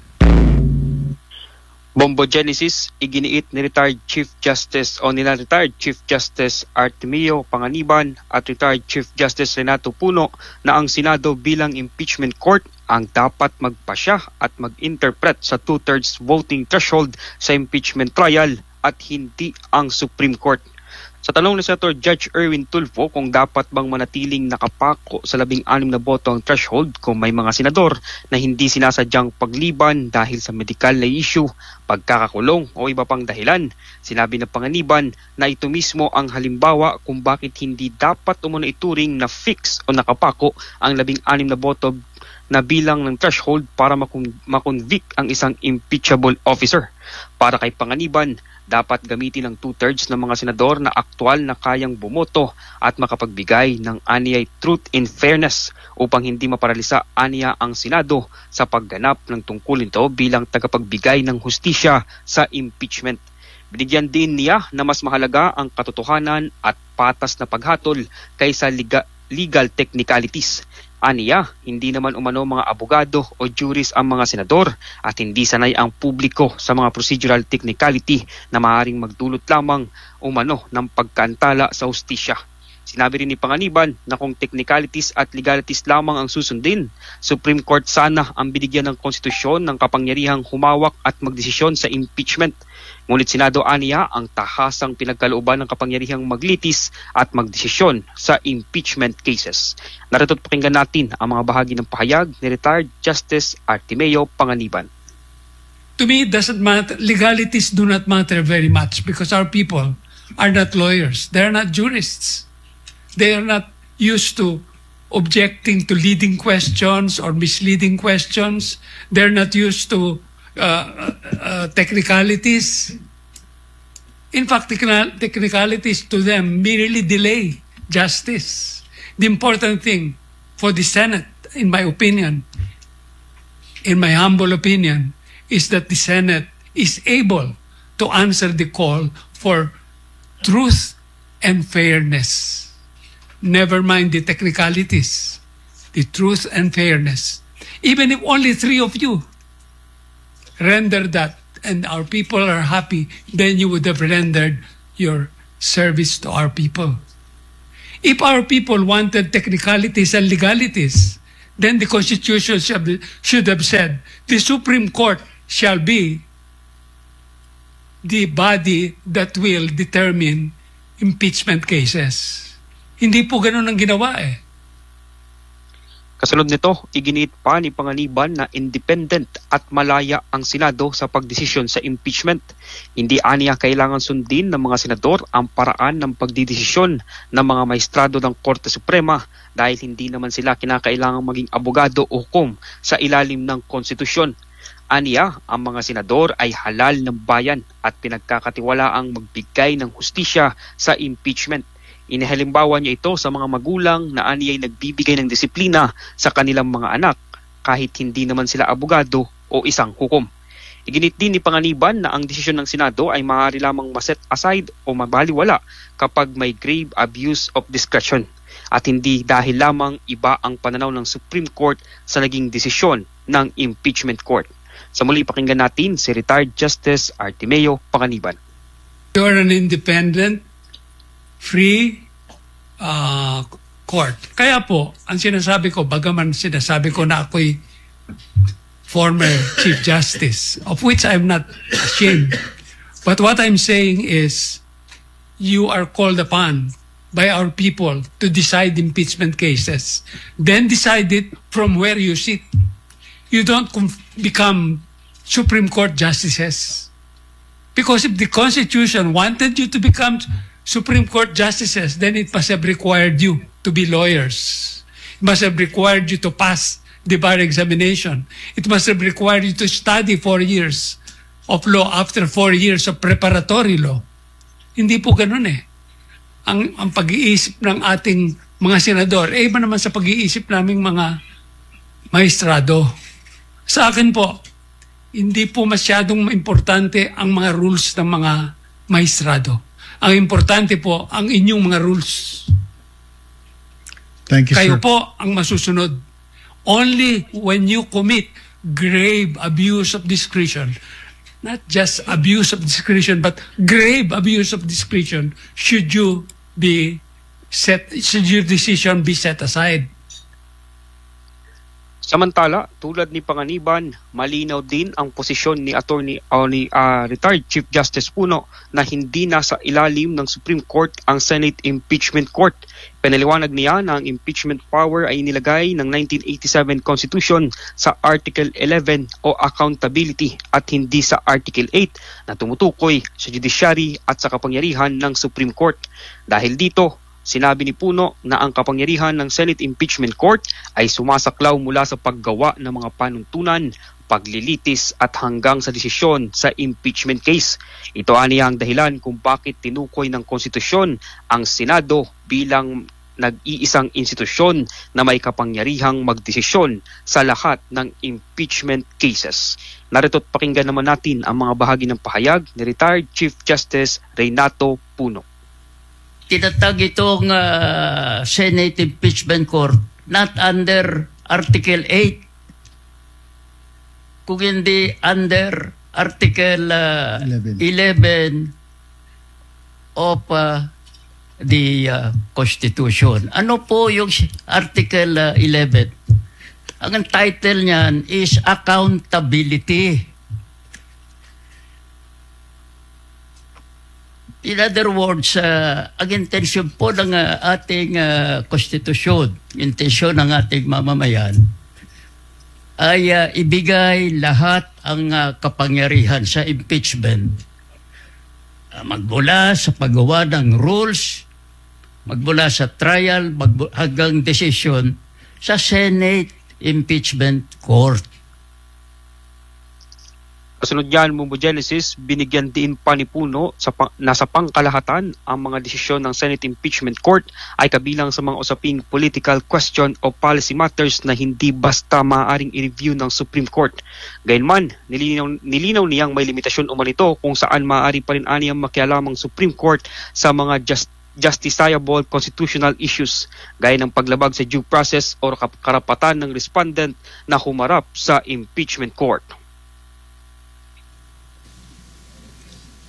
Bombo Genesis, iginiit ni retired Chief Justice o nila retired Chief Justice Artemio Panganiban at retired Chief Justice Renato Puno na ang Senado bilang impeachment court ang dapat magpasya at mag-interpret sa two-thirds voting threshold sa impeachment trial at hindi ang Supreme Court. Sa tanong ni Senator Judge Erwin Tulfo kung dapat bang manatiling nakapako sa labing anim na boto ang threshold kung may mga senador na hindi sinasadyang pagliban dahil sa medical na issue, pagkakakulong o iba pang dahilan, sinabi ng Panganiban na ito mismo ang halimbawa kung bakit hindi dapat umuna ituring na fix o nakapako ang labing anim na boto na bilang ng threshold para makonvict ang isang impeachable officer. Para kay Panganiban, dapat gamitin ng two-thirds ng mga senador na aktual na kayang bumoto at makapagbigay ng aniyay truth and fairness upang hindi maparalisa aniya ang Senado sa pagganap ng tungkulin ito bilang tagapagbigay ng hustisya sa impeachment. Binigyan din niya na mas mahalaga ang katotohanan at patas na paghatol kaysa liga, legal technicalities. Aniya, hindi naman umano mga abogado o juris ang mga senador at hindi sanay ang publiko sa mga procedural technicality na maaaring magdulot lamang umano ng pagkaantala sa hustisya. Sinabi rin ni Panganiban na kung technicalities at legalities lamang ang susundin, Supreme Court sana ang binigyan ng konstitusyon ng kapangyarihang humawak at magdesisyon sa impeachment. Ngunit Senado aniya ang tahasang pinagkalooban ng kapangyarihang maglitis at magdesisyon sa impeachment cases. Narito't pakinggan natin ang mga bahagi ng pahayag ni retired Justice Artemio Panganiban. To me, it doesn't matter. Legalities do not matter very much because our people are not lawyers. They're not jurists. They are not used to objecting to leading questions or misleading questions. They're not used to Uh, uh, technicalities. In fact, technicalities to them merely delay justice. The important thing for the Senate, in my opinion, in my humble opinion, is that the Senate is able to answer the call for truth and fairness. Never mind the technicalities, the truth and fairness. Even if only three of you render that and our people are happy, then you would have rendered your service to our people. If our people wanted technicalities and legalities, then the Constitution should have said the Supreme Court shall be the body that will determine impeachment cases. Hindi po ganun ang ginawa eh. Kasunod nito, iginiit pa ni Panganiban na independent at malaya ang Senado sa pagdesisyon sa impeachment. Hindi aniya kailangan sundin ng mga senador ang paraan ng pagdidesisyon ng mga maestrado ng Korte Suprema dahil hindi naman sila kinakailangang maging abogado o hukom sa ilalim ng konstitusyon. Aniya, ang mga senador ay halal ng bayan at pinagkakatiwalaang magbigay ng hustisya sa impeachment. Inihalimbawa niya ito sa mga magulang na aniya ay nagbibigay ng disiplina sa kanilang mga anak kahit hindi naman sila abogado o isang hukom. Iginit din ni Panganiban na ang desisyon ng Senado ay maaari lamang maset aside o mabaliwala kapag may grave abuse of discretion at hindi dahil lamang iba ang pananaw ng Supreme Court sa naging desisyon ng impeachment court. Sa muli, pakinggan natin si retired Justice Artimeo Panganiban. You are an independent, free uh, court. Kaya po, ang sinasabi ko, bagaman sinasabi ko na ako'y former Chief Justice, of which I'm not ashamed. But what I'm saying is, you are called upon by our people to decide impeachment cases. Then decide it from where you sit. You don't become Supreme Court justices. Because if the Constitution wanted you to become Supreme Court justices, then it must have required you to be lawyers. It must have required you to pass the bar examination. It must have required you to study four years of law after four years of preparatory law. Hindi po ganun eh. Ang, ang pag-iisip ng ating mga senador, eh iba naman sa pag-iisip naming mga maestrado. Sa akin po, hindi po masyadong importante ang mga rules ng mga maestrado. Ang importante po ang inyong mga rules. Thank you, Kayo sir. po ang masusunod. Only when you commit grave abuse of discretion, not just abuse of discretion, but grave abuse of discretion, should you be set, should your decision be set aside. Samantala, tulad ni Panganiban, malinaw din ang posisyon ni Attorney o ni uh, retired Chief Justice Puno na hindi nasa ilalim ng Supreme Court ang Senate Impeachment Court. Pinaliwanag niya na ang impeachment power ay nilagay ng nineteen eighty-seven Constitution sa Article eleven o accountability at hindi sa Article eight na tumutukoy sa judiciary at sa kapangyarihan ng Supreme Court. Dahil dito, sinabi ni Puno na ang kapangyarihan ng Senate Impeachment Court ay sumasaklaw mula sa paggawa ng mga panuntunan, paglilitis at hanggang sa desisyon sa impeachment case. Ito aniya ang dahilan kung bakit tinukoy ng konstitusyon ang Senado bilang nag-iisang institusyon na may kapangyarihang magdesisyon sa lahat ng impeachment cases. Narito't pakinggan naman natin ang mga bahagi ng pahayag ni retired Chief Justice Renato Puno. Tinatag itong uh, Senate Impeachment Court not under Article eight, kung hindi under Article uh, eleven of uh, the uh, Constitution. Ano po yung Article uh, eleven? Ang title niyan is Accountability. In other words, uh, ang intensyon po ng uh, ating uh, konstitusyon, intensyon ng ating mamamayan, ay uh, ibigay lahat ang uh, kapangyarihan sa impeachment. Uh, magmula sa paggawa ng rules, magmula sa trial, magmula, hanggang decision sa Senate Impeachment Court. Kasunod yan, Mumbo Genesis, binigyan din pa ni Puno sa pang, nasa pangkalahatan ang mga desisyon ng Senate Impeachment Court ay kabilang sa mga usaping political question o policy matters na hindi basta maaaring i-review ng Supreme Court. Gayunman, nilinaw, nilinaw niyang may limitasyon umanito kung saan maaari pa rin aniyang makialamang Supreme Court sa mga just, justiciable constitutional issues gaya ng paglabag sa due process o karapatan ng respondent na humarap sa impeachment court.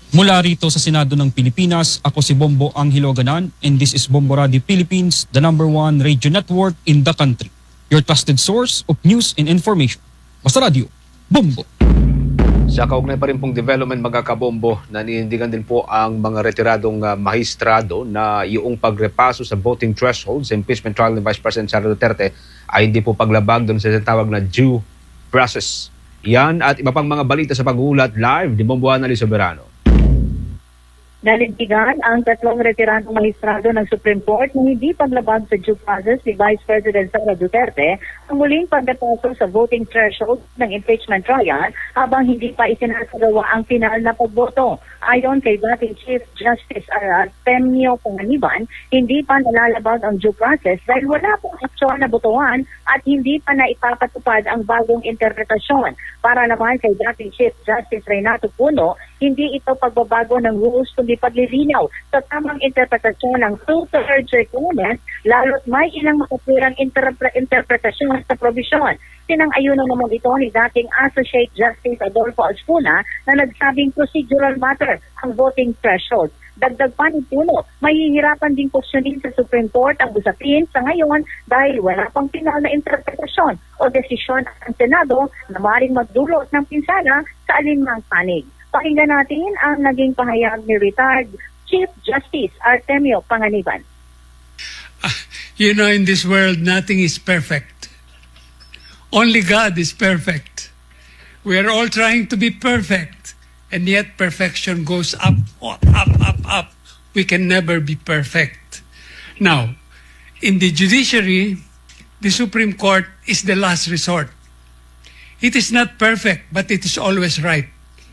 Mula rito sa Senado ng Pilipinas, ako si Bombo Angelo Ganan, and this is Bombo Radio Philippines, the number one radio network in the country. Your trusted source of news and information. Basta Radio, Bombo! Sa kaugnay pa rin pong development, mga kabombo, naninindigan din po ang mga retiradong uh, mahistrado na yung pagrepaso sa voting threshold sa impeachment trial ni Vice President Sara Duterte ay hindi po paglabag doon sa tawag na due process. Yan at iba pang mga balita sa pag-uulat live ni Bombo Annalyn Soberano. Nanindigan ang tatlong retiradong mahistrado ng Supreme Court na hindi paglabag sa due process ni Vice President Sara Duterte ang muling pagdapaso sa voting threshold ng impeachment trial habang hindi pa isinasagawa ang final na pagboto. Ayon kay dating Chief Justice Artemio Panganiban, hindi pa nalalabag ang due process dahil wala pong aktual na botohan at hindi pa na ipapatupad ang bagong interpretasyon. Para naman kay dating Chief Justice Renato Puno, hindi ito pagbabago ng rules kundi paglilinaw sa tamang interpretasyon ng two-thirds requirement, lalo't may ilang makapirang interpre- interpretasyon sa probisyon. Sinang-ayunan naman ito ni dating Associate Justice Adolfo Aspuna na nagsabing procedural matter ang voting threshold. Dagdag pa ni Puno, mahihirapan din questionin sa Supreme Court ang usapin sa ngayon dahil wala pang final na interpretasyon o desisyon ng Senado na maaaring magdulot ng pinsala sa alinmang panig. Pakinggan natin ang naging pahayag ni retired Chief Justice Artemio Panganiban. Uh, you know, in this world, nothing is perfect. Only God is perfect. We are all trying to be perfect, and yet perfection goes up, up, up, up. We can never be perfect. Now, in the judiciary, the Supreme Court is the last resort. It is not perfect, but it is always right.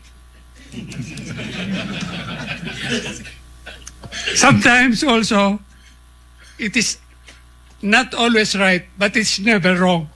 Sometimes also, it is not always right, but it's never wrong.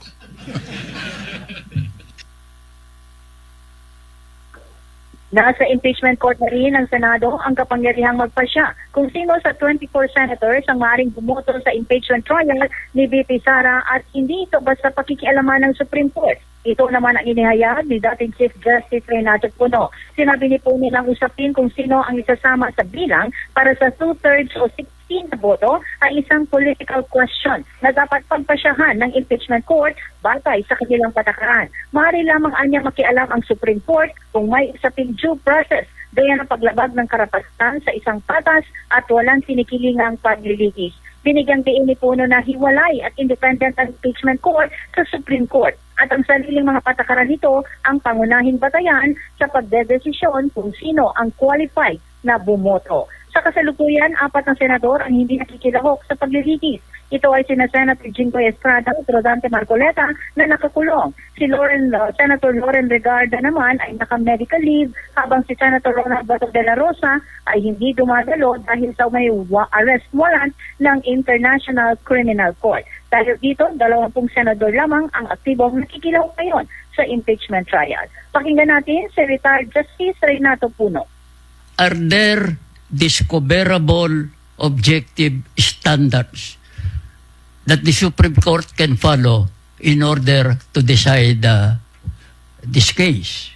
Nasa impeachment court na rin ng Senado ang kapangyarihang magpasya kung sino sa twenty-four senators ang maaaring bumoto sa impeachment trial ni V P Sara at hindi ito basta pakikialaman ng Supreme Court. Ito naman ang inihayag ni dating Chief Justice Renato Puno. Sinabi ni Puno nilang usapin kung sino ang isasama sa bilang para sa two-thirds o sixteen na boto ay isang political question na dapat pagpasyahan ng impeachment court batay sa kanilang patakaran. Maaari lamang anya makialam ang Supreme Court kung may usaping due process gaya ng paglabag ng karapatan sa isang patas at walang sinikilingang paglilitis. Binigyang diin ni Puno na hiwalay at independent ang impeachment court sa Supreme Court at ang sariling mga patakaran nito ang pangunahing batayan sa pagdedesisyon kung sino ang qualified na bumoto. Sa kasalukuyan, apat na senador ang hindi nakikilahok sa paglilitis. Ito ay sina Senator Jinggoy Estrada at Rodante Marcoleta na nakakulong. Si Lauren, uh, Senator Lauren Regarda naman ay naka-medical leave habang si Senator Ronald Bato de la Rosa ay hindi dumadalo dahil sa may arrest warrant ng International Criminal Court. Dahil dito, dalawampung senador lamang ang aktibong nakikilahok ngayon sa impeachment trial. Pakinggan natin si retired Justice Renato Puno. Are there discoverable objective standards that the Supreme Court can follow in order to decide uh, this case?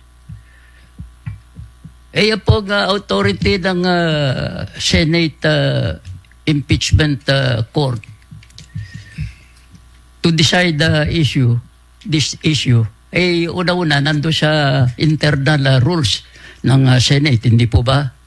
Eh, po nga authority ng uh, Senate uh, Impeachment uh, Court to decide the issue, this issue, eh, una-una, nando sa internal uh, rules ng uh, Senate, hindi po ba?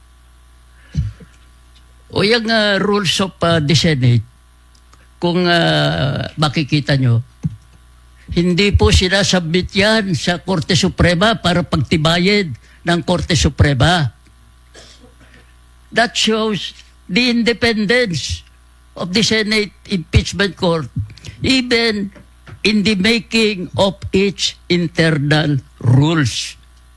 O yung uh, rules of uh, the Senate, kung uh, makikita nyo, hindi po sinasubmit yan sa Korte Suprema para pagtibayin ng Korte Suprema. That shows the independence of the Senate Impeachment Court, even in the making of its internal rules.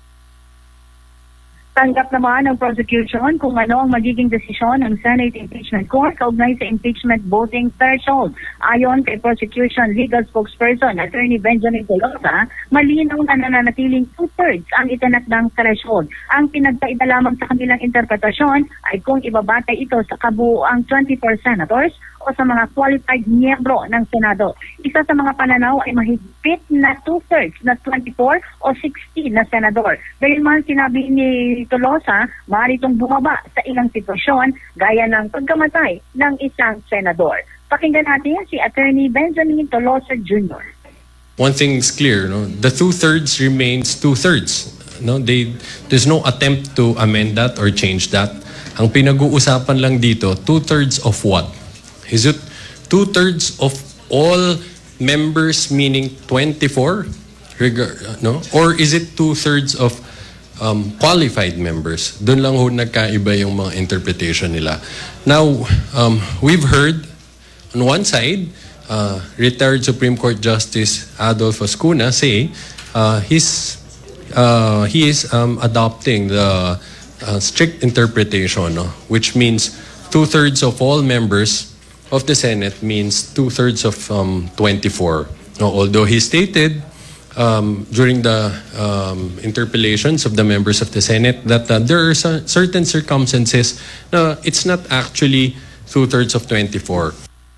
Tanggap naman ng prosecution kung ano ang magiging desisyon ng Senate Impeachment Court kaugnay sa impeachment voting threshold. Ayon kay prosecution legal spokesperson Attorney Benjamin Tolosa, malinaw na nananatiling two-thirds ang itinakdang threshold. Ang pinagkaiba lamang sa kanilang interpretasyon ay kung ibabatay ito sa kabuuang twenty-four senators o sa mga qualified miyembro ng Senado. Isa sa mga pananaw ay mahigpit na two-thirds na twenty-four o sixteen na senador. Gayunman sinabi ni Tolosa, maaari itong bumaba sa ilang sitwasyon gaya ng pagkamatay ng isang senador. Pakinggan natin si Attorney Benjamin Tolosa Junior One thing is clear, no? The two-thirds remains two-thirds. No? They, there's no attempt to amend that or change that. Ang pinag-uusapan lang dito, two-thirds of what? Is it two-thirds of all members, meaning twenty-four? No? Or is it two-thirds of um, qualified members? Doon lang ho nagkaiba yung mga interpretation nila. Now, um, we've heard on one side, Uh, retired Supreme Court Justice Adolfo Oscuna say uh, he's, uh, he is um, adopting the uh, strict interpretation, no? Which means two-thirds of all members of the Senate means two-thirds of um, twenty-four. No? Although he stated um, during the um, interpellations of the members of the Senate that uh, there are certain circumstances na it's not actually two-thirds of twenty-four.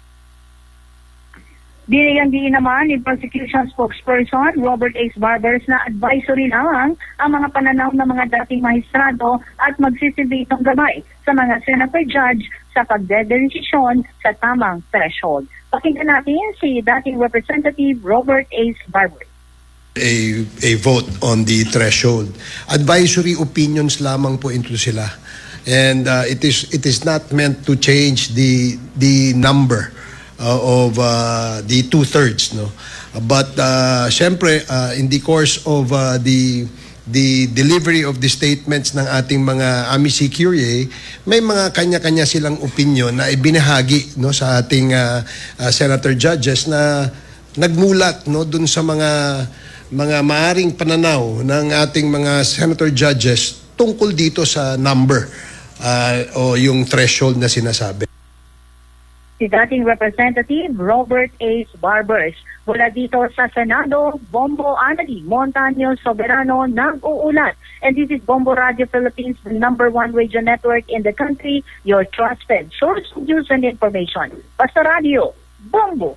Dinayang din naman ni prosecution spokesperson Robert Ace Barbers na advisory lang ang mga pananaw ng mga dating maestrado at magsisilbi itong gabay sa mga senator judge sa pagdedesisyon sa tamang threshold. Pakinggan natin si dating Representative Robert Ace Barbers. A, a vote on the threshold. Advisory opinions lamang po ito sila. And uh, it is it is not meant to change the the number Uh, of uh, the two-thirds, no? But uh, syempre, uh, in the course of uh, the the delivery of the statements ng ating mga amici curiae, may mga kanya-kanya silang opinion na ibinahagi, no, sa ating uh, uh, senator judges na nagmulat, no, dun sa mga mga maaring pananaw ng ating mga senator judges tungkol dito sa number uh, o yung threshold na sinasabi. Si dating Representative Robert Ace Barbers. Mula dito sa Senado, Bombo Anali Montaño Soberano nag-uulat. And this is Bombo Radio Philippines, the number one radio network in the country, your trusted source of news and information. Basta Radio, Bombo.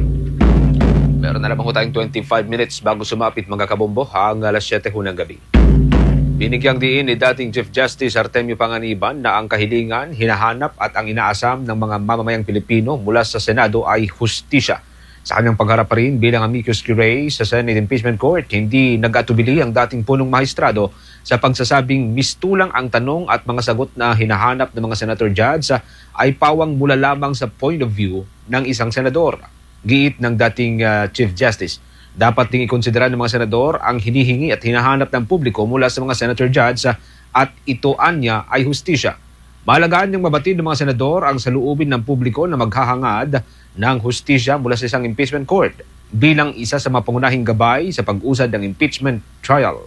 Meron na lamang ho tayong twenty-five minutes bago sumapit mga kabombo hanggang alas siyete ho ng gabi. Binigyang diin ni dating Chief Justice Artemio Panganiban na ang kahilingan, hinahanap at ang inaasam ng mga mamamayang Pilipino mula sa Senado ay hustisya. Sa kanyang pagharap pa rin bilang amicus curiae sa Senate Impeachment Court, hindi nag-atubili ang dating punong maestrado sa pagsasabing mistulang ang tanong at mga sagot na hinahanap ng mga senator judge ay pawang mula lamang sa point of view ng isang senador. Giit ng dating uh, Chief Justice, dapat ding ikonsidera ng mga senador ang hinihingi at hinahanap ng publiko mula sa mga senator judge at ito anya ay hustisya. Mahalagaan niyang mabatid ng mga senador ang saluubin ng publiko na maghahangad ng hustisya mula sa isang impeachment court bilang isa sa mapangunahing gabay sa pag-usad ng impeachment trial.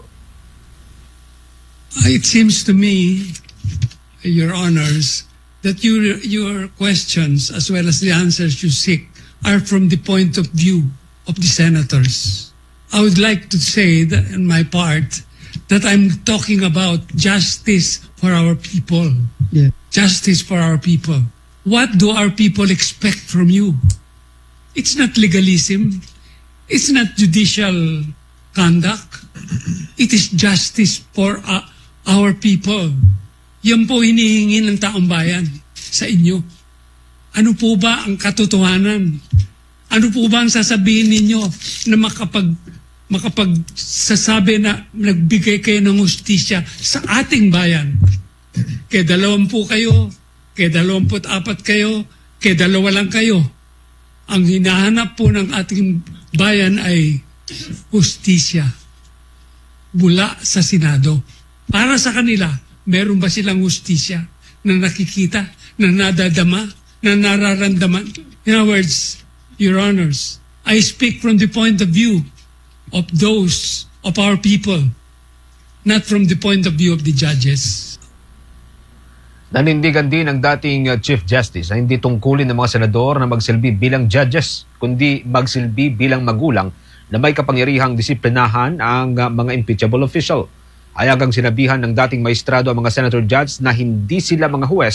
It seems to me, Your Honors, that your, your questions as well as the answers you seek are from the point of view of the senators. I would like to say that in my part that I'm talking about justice for our people. Yeah. Justice for our people. What do our people expect from you? It's not legalism. It's not judicial conduct. It is justice for uh, our people. Yan po hinihingi ng taong bayan sa inyo. Ano po ba ang katotohanan? Ano po ba ang sasabihin ninyo na makapag, makapagsasabi na nagbigay kayo ng hustisya sa ating bayan? Kaya dalawampu kayo, kaya dalawamput apat kayo, kaya dalawa lang kayo. Ang hinahanap po ng ating bayan ay hustisya mula sa Senado. Para sa kanila, meron ba silang hustisya na nakikita, na nadadama, na nararamdaman? In other words, Your Honors, I speak from the point of view of those of our people, not from the point of view of the judges. Nanindigan din ng dating uh, Chief Justice na hindi tungkulin ng mga senador na magsilbi bilang judges, kundi magsilbi bilang magulang na may kapangyarihang disiplinahan ang uh, mga impeachable official. Hayagang sinabihan ng dating maestrado ang mga senator judge na hindi sila mga huwes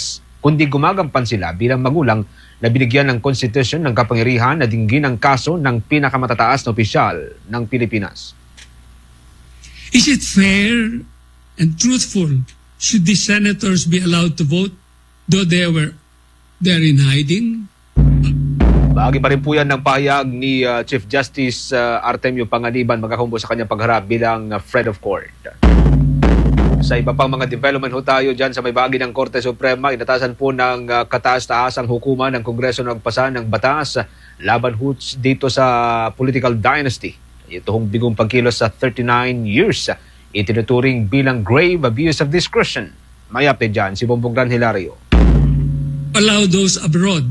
kundi gumagampan sila bilang magulang na binigyan ng konstitusyon ng kapangyarihan na dinggin ang kaso ng pinakamatataas na opisyal ng Pilipinas. Is it fair and truthful should the senators be allowed to vote though they were they're in hiding? Bahagi pa rin po yan ng pahayag ni uh, Chief Justice uh, Artemio Panganiban magkakumbo sa kanyang pagharap bilang uh, Fred of Court. Sa iba pang mga development ho tayo dyan sa may bahagi ng Korte Suprema, inatasan po ng uh, kataas-taasang hukuman ng Kongreso na magpasa ng batas uh, laban ho dito sa political dynasty. Ito hong bigong pagkilos sa thirty-nine years uh, itinuturing bilang grave abuse of discretion. May update dyan si Bongbong Gran Hilario. Allow those abroad.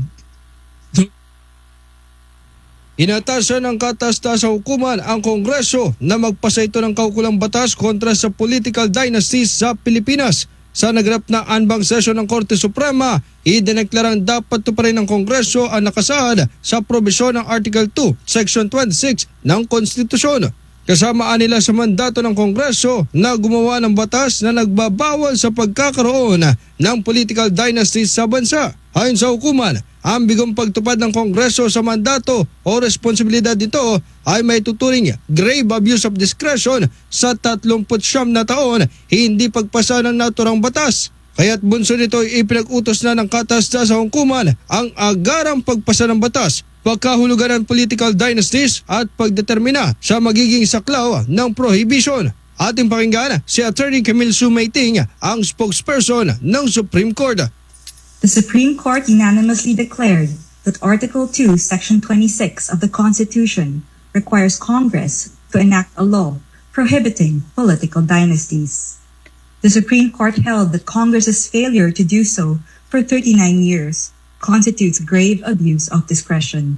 Inatasan ng kataas-taasang hukuman ang Kongreso na magpasa ito ng kaukulang batas kontra sa political dynasties sa Pilipinas. Sa naganap na anbang sesyon ng Korte Suprema, idineklarang dapat tuparin ng Kongreso ang nakasaad sa probisyon ng Article two, Section twenty-six ng Konstitusyon. Kasamaan nila sa mandato ng Kongreso na gumawa ng batas na nagbabawal sa pagkakaroon ng political dynasties sa bansa. Ayon sa hukuman, ang bigong pagtupad ng Kongreso sa mandato o responsibilidad nito ay may tuturing grave abuse of discretion sa tatlumput siyam na taon hindi pagpasa ng naturang batas. Kaya't bunso nito ipinag-utos na ng kataas-taasang hukuman ang agarang pagpasa ng batas, pagkahulugan ng political dynasties at pagdetermina sa magiging saklaw ng prohibition. Ating pakinggan si Attorney Camille Sumaiting, ang spokesperson ng Supreme Court. The Supreme Court unanimously declared that Article two, Section twenty-six of the Constitution requires Congress to enact a law prohibiting political dynasties. The Supreme Court held that Congress's failure to do so for thirty-nine years constitutes grave abuse of discretion.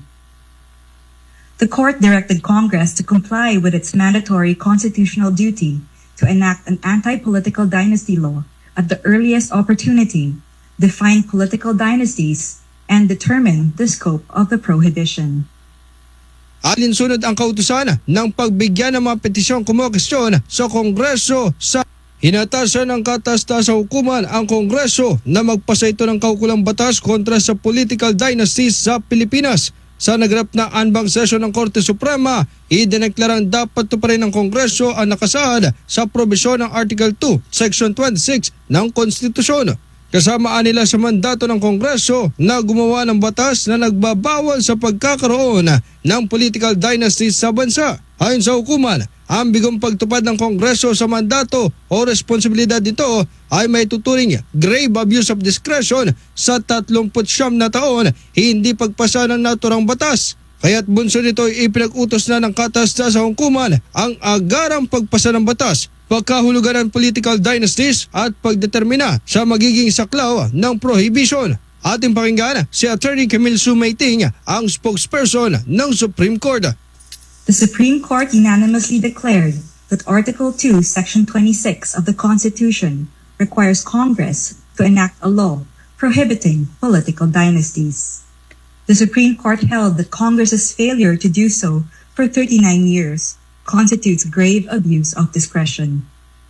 The Court directed Congress to comply with its mandatory constitutional duty to enact an anti-political dynasty law at the earliest opportunity, define political dynasties, and determine the scope of the prohibition. Alinsunod ang kautusan ng pagbigyan ng mga petisyong kumokestyon sa Kongreso sa hinatasan ng kataas-taasang hukuman ang Kongreso na magpasa ito ng kaukulang batas kontra sa political dynasties sa Pilipinas. Sa naganap na anbang sesyon ng Korte Suprema, idineklarang dapat tuparin ng Kongreso ang nakasaad sa probisyon ng Article two, Section twenty-six ng Konstitusyon. Kasamaan nila sa mandato ng Kongreso na gumawa ng batas na nagbabawal sa pagkakaroon ng political dynasties sa bansa. Ayon sa hukuman, ang bigong pagtupad ng Kongreso sa mandato o responsibilidad nito ay may tuturing grave abuse of discretion sa tatlumput siyam na taon hindi pagpasa ng naturang batas. Kaya't bunso nito ipinag-utos na ng kataas-taasang hukuman ang agarang pagpasa ng batas, pagkahulugan ng political dynasties at pagdetermina sa magiging saklaw ng prohibition. Ating pakinggan si Attorney Camille Sumaiting, ang spokesperson ng Supreme Court. The Supreme Court unanimously declared that Article two, Section twenty-six of the Constitution requires Congress to enact a law prohibiting political dynasties. The Supreme Court held that Congress's failure to do so for thirty-nine years constitutes grave abuse of discretion.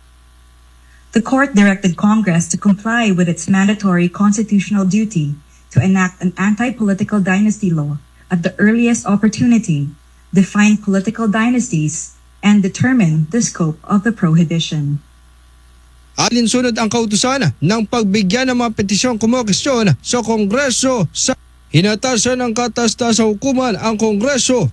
The Court directed Congress to comply with its mandatory constitutional duty to enact an anti-political dynasty law at the earliest opportunity, define political dynasties, and determine the scope of the prohibition. Alinsunod ang kautusan ng pagbigyan ng mga petisyong kumokestyon sa Kongreso sa hinatasan ng kataas-taasang hukuman ang Kongreso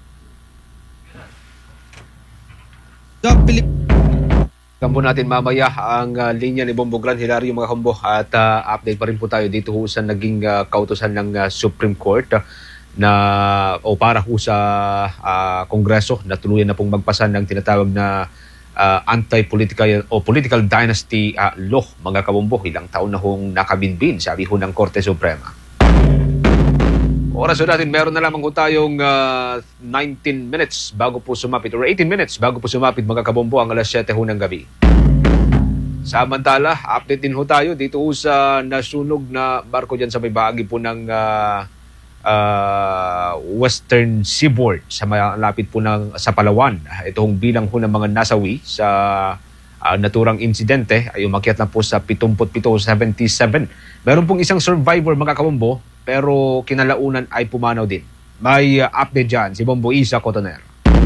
sa Pilipinas. Kampo natin mamaya ang uh, linya ni Bongbong Gran Hilario mga kambo at uh, update pa rin po tayo dito ho sa naging uh, kautusan ng uh, Supreme Court uh, na o para ho sa uh, Kongreso na tuluyan na pong magpasa ng tinatawag na uh, anti-political o political dynasty uh, law mga kabombo. Ilang taon na hong nakabinbin sabi ho ng Korte Suprema. Oras ho natin, meron na lamang ho tayong uh, nineteen minutes bago po sumapit or eighteen minutes bago po sumapit mga kabombo ang alas siyete ho ng gabi. Samantala, update din ho tayo dito ho sa nasunog na barko dyan sa may bahagi po ng uh, uh, Western Seaboard sa malapit po ng sa Palawan. Itong bilang ho ng mga nasawi sa Ang naturang insidente ay umakyat na po sa seventy-seven, seventy-seven. Meron pong isang survivor mga kabombo, pero kinalaunan ay pumanaw din. May uh, update dyan si Bombo Isa Cotoner.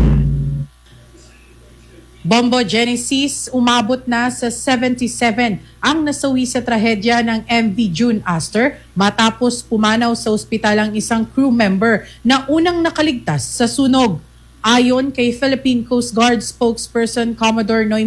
Bombo Genesis, umabot na sa seventy-seven ang nasawi sa trahedya ng M V June Astor matapos pumanaw sa ospital ang isang crew member na unang nakaligtas sa sunog. Ayon kay Philippine Coast Guard spokesperson Commodore Noy